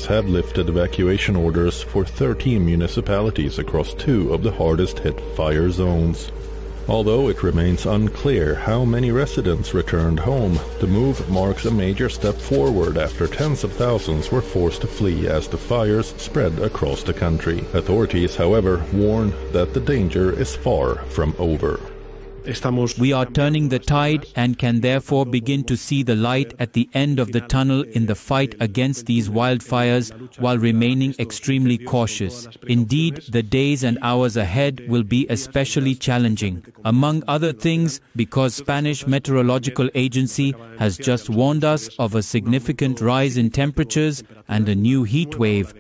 have lifted evacuation orders for 13 municipalities across 2 of the hardest-hit fire zones. Although it remains unclear how many residents returned home, the move marks a major step forward after tens of thousands were forced to flee as the fires spread across the country. Authorities, however, warn that the danger is far from over. We are turning the tide and can therefore begin to see the light at the end of the tunnel in the fight against these wildfires while remaining extremely cautious. Indeed, the days and hours ahead will be especially challenging. Among other things, because Spanish Meteorological Agency has just warned us of a significant rise in temperatures and a new heat wave.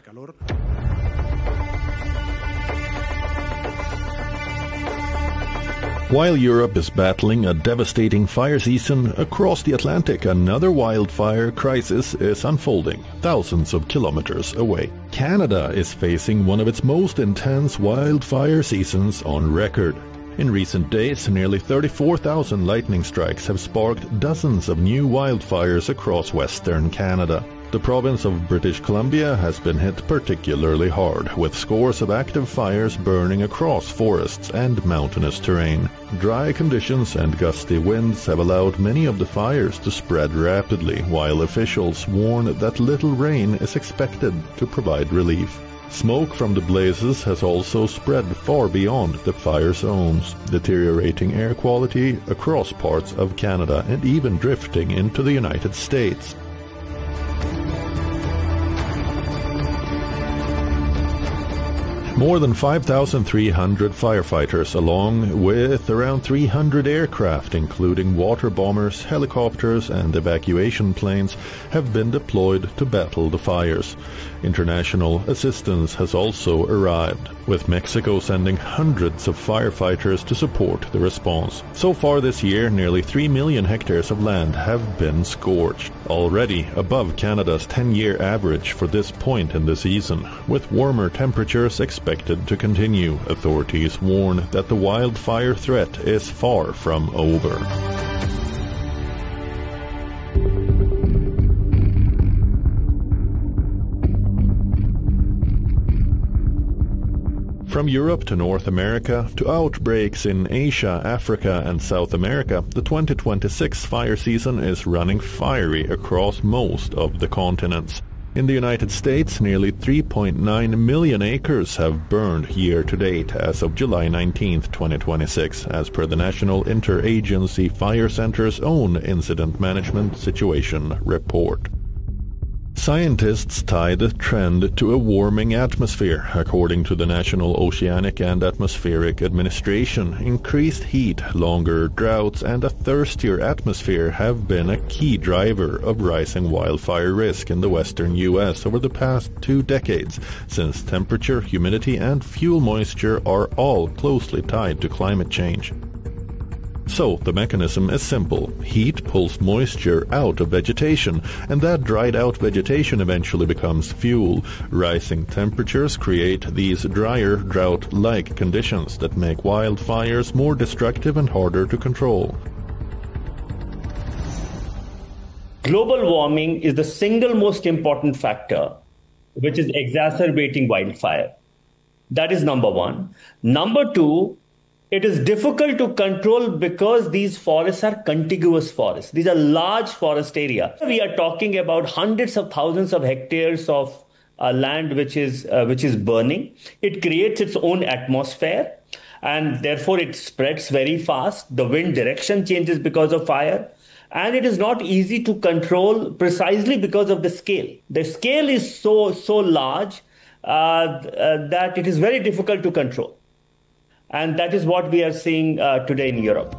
While Europe is battling a devastating fire season, across the Atlantic another wildfire crisis is unfolding, thousands of kilometers away. Canada is facing one of its most intense wildfire seasons on record. In recent days, nearly 34,000 lightning strikes have sparked dozens of new wildfires across Western Canada. The province of British Columbia has been hit particularly hard, with scores of active fires burning across forests and mountainous terrain. Dry conditions and gusty winds have allowed many of the fires to spread rapidly, while officials warn that little rain is expected to provide relief. Smoke from the blazes has also spread far beyond the fire zones, deteriorating air quality across parts of Canada and even drifting into the United States. More than 5,300 firefighters, along with around 300 aircraft, including water bombers, helicopters, and evacuation planes, have been deployed to battle the fires. International assistance has also arrived, with Mexico sending hundreds of firefighters to support the response. So far this year, nearly 3 million hectares of land have been scorched, already above Canada's 10-year average for this point in the season. With warmer temperatures expected to continue, authorities warn that the wildfire threat is far from over. From Europe to North America to outbreaks in Asia, Africa, and South America, the 2026 fire season is running fiery across most of the continents. In the United States, nearly 3.9 million acres have burned year-to-date as of July 19, 2026, as per the National Interagency Fire Center's own Incident Management Situation Report. Scientists tie the trend to a warming atmosphere. According to the National Oceanic and Atmospheric Administration, increased heat, longer droughts, and a thirstier atmosphere have been a key driver of rising wildfire risk in the western U.S. over the past 2 decades, since temperature, humidity, and fuel moisture are all closely tied to climate change. So, the mechanism is simple. Heat pulls moisture out of vegetation, and that dried out vegetation eventually becomes fuel. Rising temperatures create these drier, drought-like conditions that make wildfires more destructive and harder to control. Global warming is the single most important factor which is exacerbating wildfire. That is number one. Number two, it is difficult to control because these forests are contiguous forests. These are large forest areas. We are talking about hundreds of thousands of hectares of land which is burning. It creates its own atmosphere, and therefore it spreads very fast. The wind direction changes because of fire. And it is not easy to control precisely because of the scale. The scale is so large that it is very difficult to control. And that is what we are seeing today in Europe.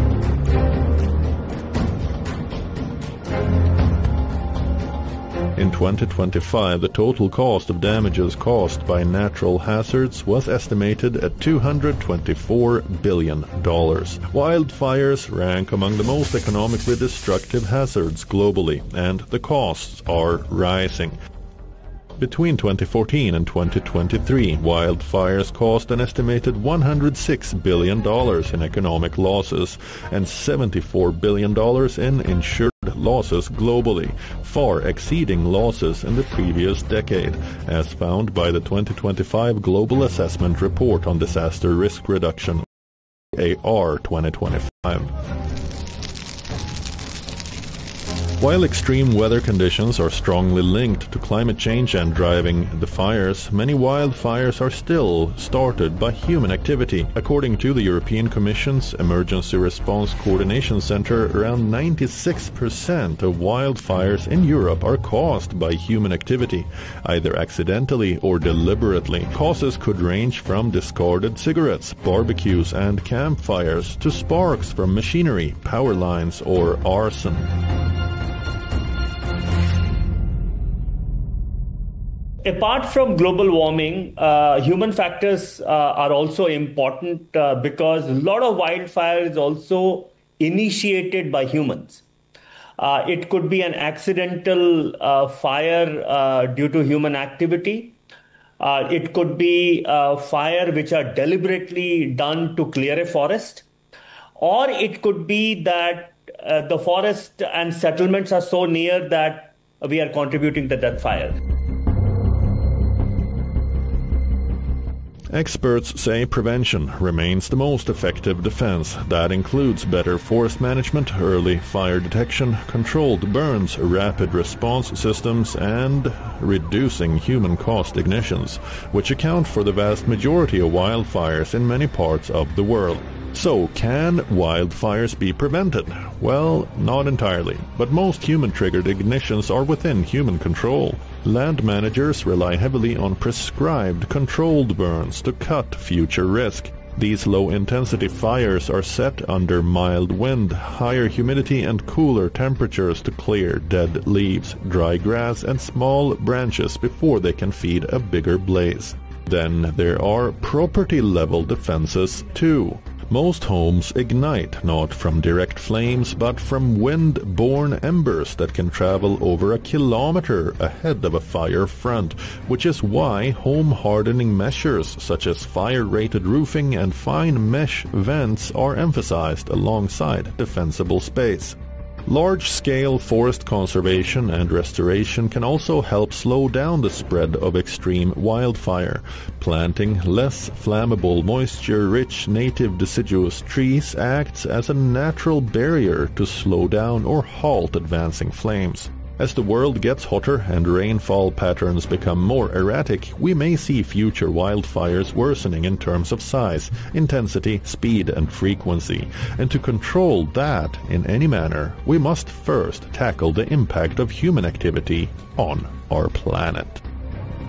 In 2025, the total cost of damages caused by natural hazards was estimated at $224 billion. Wildfires rank among the most economically destructive hazards globally, and the costs are rising. Between 2014 and 2023, wildfires cost an estimated $106 billion in economic losses and $74 billion in insured losses globally, far exceeding losses in the previous decade, as found by the 2025 Global Assessment Report on Disaster Risk Reduction, AR 2025. While extreme weather conditions are strongly linked to climate change and driving the fires, many wildfires are still started by human activity. According to the European Commission's Emergency Response Coordination Center, around 96% of wildfires in Europe are caused by human activity, either accidentally or deliberately. Causes could range from discarded cigarettes, barbecues and campfires to sparks from machinery, power lines or arson. Apart from global warming, human factors are also important because a lot of wildfire is also initiated by humans. It could be an accidental fire due to human activity. It could be fire which are deliberately done to clear a forest. Or it could be that the forest and settlements are so near that we are contributing to that fire. Experts say prevention remains the most effective defense. That includes better forest management, early fire detection, controlled burns, rapid response systems, and reducing human-caused ignitions, which account for the vast majority of wildfires in many parts of the world. So, can wildfires be prevented? Well, not entirely, but most human-triggered ignitions are within human control. Land managers rely heavily on prescribed controlled burns to cut future risk. These low-intensity fires are set under mild wind, higher humidity and cooler temperatures to clear dead leaves, dry grass and small branches before they can feed a bigger blaze. Then there are property-level defenses too. Most homes ignite not from direct flames but from wind-borne embers that can travel over a kilometer ahead of a fire front, which is why home-hardening measures such as fire-rated roofing and fine mesh vents are emphasized alongside defensible space. Large-scale forest conservation and restoration can also help slow down the spread of extreme wildfire. Planting less flammable, moisture-rich native deciduous trees acts as a natural barrier to slow down or halt advancing flames. As the world gets hotter and rainfall patterns become more erratic, we may see future wildfires worsening in terms of size, intensity, speed, and frequency. And to control that in any manner, we must first tackle the impact of human activity on our planet.